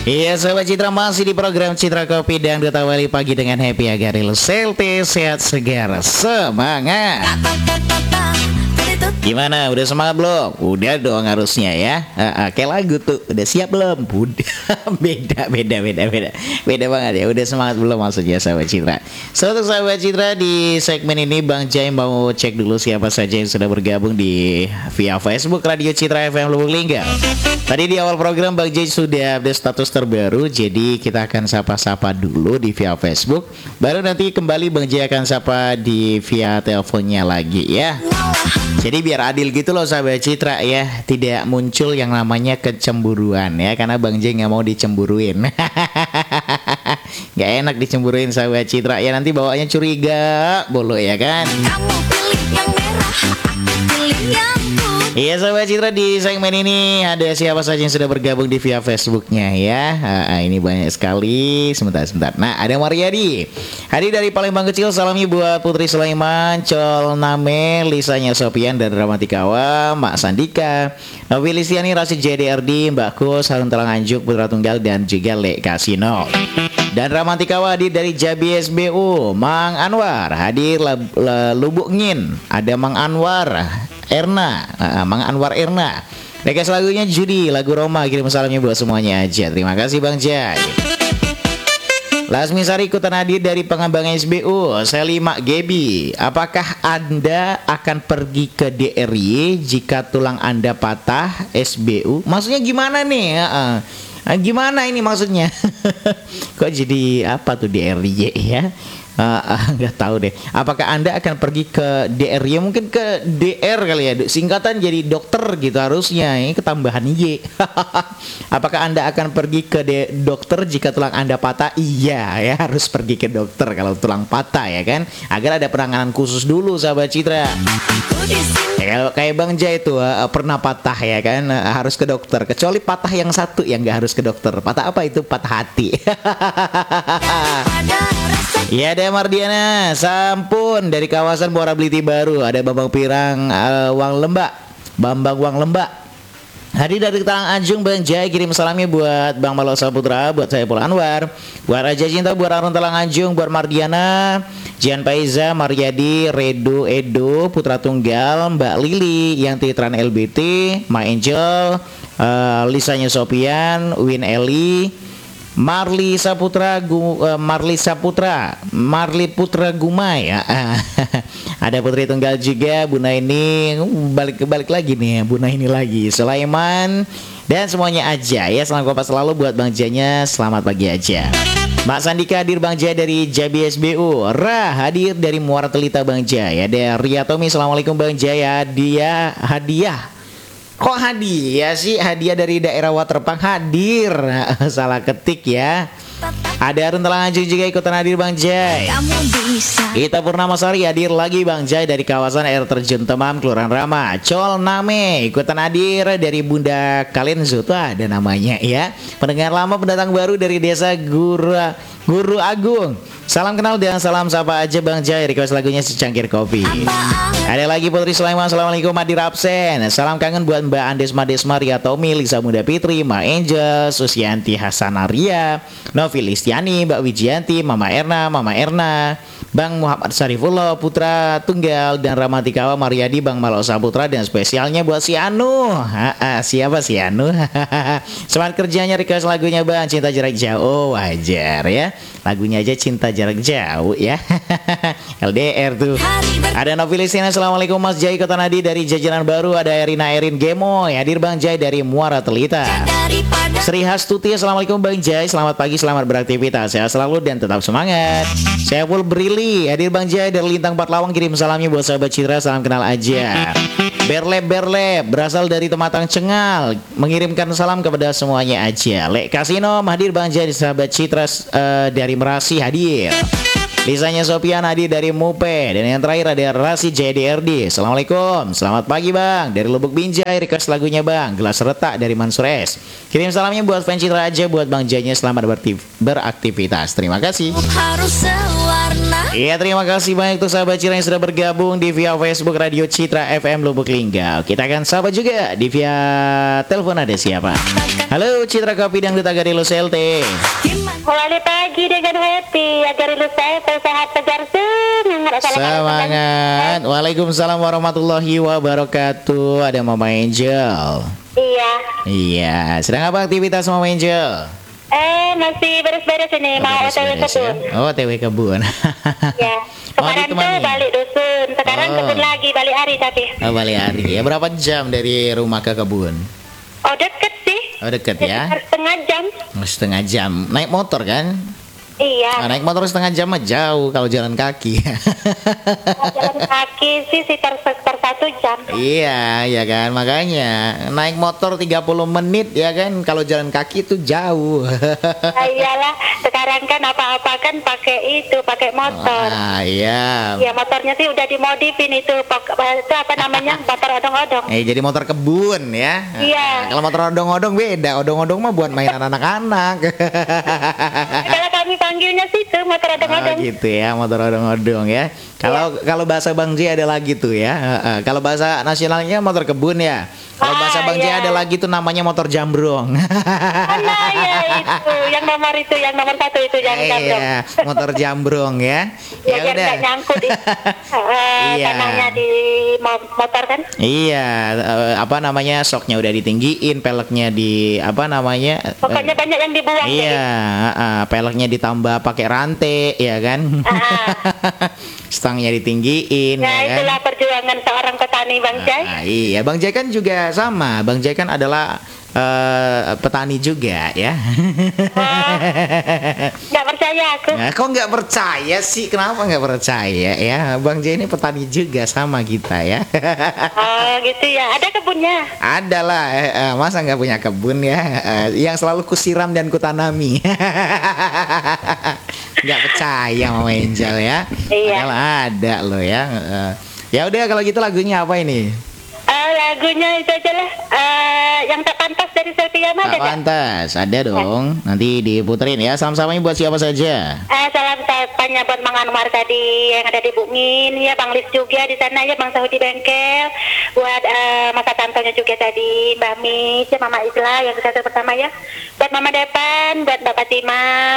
Iya Sobat Citra, masih di program Citra Kopi dan Awali pagi dengan happy agar healthy, sehat segar, semangat. Gimana, udah semangat belum? Udah dong harusnya ya. Kayak lagu tuh, udah siap belum? Beda banget ya. Udah semangat belum maksudnya Sobat Citra? Untuk Sobat Citra, di segmen ini Bang Jai mau cek dulu siapa saja yang sudah bergabung di via Facebook Radio Citra FM Lubuk Linggau. Tadi di awal program Bang Jai sudah update status terbaru, jadi kita akan sapa-sapa dulu di via Facebook. Baru nanti kembali Bang Jai akan sapa di via teleponnya lagi ya. Jadi biar adil gitu loh Sahabat Citra ya, tidak muncul yang namanya kecemburuan ya, karena Bang Jai nggak mau dicemburuin. Gak enak dicemburuin Sahabat Citra ya, nanti bawaannya curiga bolo ya kan. Kamu pilih yang merah, pilih yang putih. Iya Sahabat Citra, di segmen ini ada siapa saja yang sudah bergabung di via Facebooknya ya. Ini banyak sekali. Sebentar. Nah, ada Mariadi Hadi dari Palembang Kecil, salamnya buat Putri Sulaiman, Col Name, Lisanya Sopian dan Ramatikawa, Mak Sandika, Novi Listiani, Rasid JDRD, Mbak Kus, Harun Telang Anjuk, Putra Tunggal dan juga Lek Kasino. Dan Ramatikawa hadir dari Jabi SBU, Mang Anwar hadir Lubuk Ngin, ada Mang Anwar Erna, Mang Anwar Erna. Request lagunya Judi, lagu Roma, kirim salamnya buat semuanya aja. Terima kasih Bang Jai. Lasmi Sari ikutan hadir dari Pengembangan SBU, Selima Gebi. Apakah Anda akan pergi ke DRY jika tulang Anda patah? SBU maksudnya gimana nih? Gimana ini maksudnya? Kok jadi apa tuh DRY ya? Nggak tahu deh. Apakah Anda akan pergi ke DRY? Mungkin ke DR kali ya, singkatan jadi dokter gitu harusnya. Ini ketambahan Y. Apakah Anda akan pergi ke dokter jika tulang Anda patah? Iya ya, harus pergi ke dokter kalau tulang patah ya kan, agar ada penanganan khusus dulu Sahabat Citra. Kayak Bang Jai itu pernah patah ya kan, harus ke dokter. Kecuali patah yang satu yang nggak harus ke dokter. Patah apa itu? Patah hati. Ya ada Mardiana Sampun dari kawasan Muara Beliti Baru. Ada Bambang Pirang Bambang Wang Lembak hadir dari Talang Anjung. Bang Jai kirim salamnya buat Bang Malo Saputra, buat saya Pul Anwar, buat Raja Cinta, buat Arun Talang Anjung, buat Mardiana, Jian Paiza, Mariadi, Redo, Edo, Putra Tunggal, Mbak Lili, yang Titran LBT, Ma Angel, Lisanya Sopian, Win Eli, Marli Putra Gumai ya. Ada Putri Tunggal juga, Buna ini balik lagi nih, Buna ini lagi, Sulaiman dan semuanya aja ya. Selamat kompas selalu buat Bang Janya, selamat pagi aja. Mak Sandika hadir Bang Jaya dari Jabi SBU, hadir dari Muara Telita Bang Jaya. Ada Ria Tommy, assalamualaikum Bang Jaya. Dia hadiah. Kok hadiah sih? Hadiah dari daerah Waterpang hadir. Salah ketik ya. Ada Arun Telang Anjung juga ikutan hadir Bang Jai. Ita Purnamasari hadir lagi Bang Jai dari kawasan air terjun Temam, Kelurahan Rama. Col Name ikutan hadir dari Bunda Kalenzo, tuh ada namanya ya. Pendengar lama pendatang baru dari desa Guru Agung. Salam kenal dan salam sapa aja Bang Jai. Request lagunya secangkir kopi. Ada lagi Putri Sulaiman, assalamualaikum hadir absen. Salam kangen buat Mbak Andesma Ria Tommy, Lisa Muda Fitri, Ma Angel, Susianti Hasanaria, Novi Listiani, Mbak Wijianti, Mama Erna, Bang Muhammad Sarifullah, Putra Tunggal dan Ramatikawa, Mariadi, Bang Malo Saputra, dan spesialnya buat si Anu. Siapa si Anu? Semangat kerjanya. Request lagunya Bang, Cinta Jarak Jauh. Wajar ya, lagunya aja Cinta Jarak Jauh ya. LDR tuh. Ada Novi Listiani, assalamualaikum Mas Jai Kota Nadi dari Jajanan Baru. Ada Erin Gemoy hadir Bang Jai dari Muara Telita. Sri Hastuti, assalamualaikum Bang Jai, selamat pagi, selamat beraktivitas, sehat selalu dan tetap semangat. Saya Pul Brili hadir Bang Jai dari Lintang Empat Lawang, kirim salamnya buat sahabat Citra, salam kenal aja. Berlep berasal dari Tematang Cengal, mengirimkan salam kepada semuanya aja. Lek Kasino hadir Bang Jai, sahabat Citra dari Merasi hadir. Lisanya Sopian hadir dari Mupe. Dan yang terakhir ada Rasi JDRD. Assalamualaikum, selamat pagi Bang, dari Lubuk Binjai. Request lagunya Bang, Gelas Retak dari Mansur S. Kirim salamnya buat fans Citra aja, buat Bang Jainya, selamat beraktivitas. Terima kasih. Harus sewarna Iya, terima kasih banyak tuh sahabat Citra yang sudah bergabung di via Facebook Radio Citra FM Lubuk Linggau. Kita akan sahabat juga di via telepon, ada siapa? Halo Citra Kopi Dangdut Agarilu CLT. Mulai pagi dengan happy, Agarilu CLT sehat segar semangat. Semangat. Waalaikumsalam warahmatullahi wabarakatuh. Ada Mama Angel. Iya. Iya, sedang apa aktivitas Mama Angel? Masih beres-beres ini, mau OTW kebun. Ya? Oh, OTW kebun. Ya, kemarin tuh balik dusun, sekarang kebun lagi, balik hari tapi. Oh, balik hari. Ya, berapa jam dari rumah ke kebun? Oh, deket sih. Oh, deket ya? Setengah jam. Oh, setengah jam. Naik motor kan? Iya. Naik motor setengah jam mah jauh kalau jalan kaki. Jalan kaki sih sekitar 1 jam. Iya, ya kan, makanya naik motor 30 menit ya kan, kalau jalan kaki itu jauh. Iyalah, sekarang kan apa-apa kan pakai motor. Ah, iya. Iya, motornya sih udah dimodifin itu apa namanya? Motor odong-odong. Jadi motor kebun ya. Iya. Kalau motor odong-odong beda. Odong-odong mah buat mainan anak-anak. Kalau kami panggilnya situ motor odong-odong. Oh, gitu ya, motor odong-odong ya. Kalau bahasa Bang J ada lagi tuh ya. Kalau bahasa nasionalnya motor kebun ya. Kalau bahasa Bang J ada lagi tuh namanya motor jambrong. Nah, ya itu, yang nomor 1 itu yang jambrong. Iya, motor jambrong ya. Ya udah. Nggak nyangkut di tanahnya di motor kan? Iya, apa namanya, soknya udah ditinggiin, peleknya di apa namanya? Pokoknya banyak yang dibuang. Iya, peleknya ditambah pakai rantai, ya kan? Stangnya ditinggiin. Ya, itulah kan? Perjuangan seorang petani Bang Jai. Iya, Bang Jai kan juga sama. Bang Jai kan adalah petani juga ya. Nggak percaya aku. Nah, kok nggak percaya sih? Kenapa nggak percaya ya? Bang Jai ini petani juga sama kita ya. Oh gitu ya. Ada kebunnya? Ada lah. Masa nggak punya kebun ya? Yang selalu kusiram dan kutanami. Nggak percaya Mama Angel ya? Iya. Ada loh ya. Ya udah, kalau gitu lagunya apa ini? Lagunya itu aja lah. Yang tak pantas dari Sepia ada nggak? Pantas, ada dong. Nanti diputerin ya. Salam-salamnya buat siapa saja? Salam sapanya buat Mang Anwar tadi yang ada di Bungin, ya Bang Lis juga di sana ya, Bang Sahudi Bengkel, buat Mas Tantonya juga tadi, Mbak Mis, ya Mama Isla yang satu pertama ya, buat Mama Depan, buat Mbak Fatima,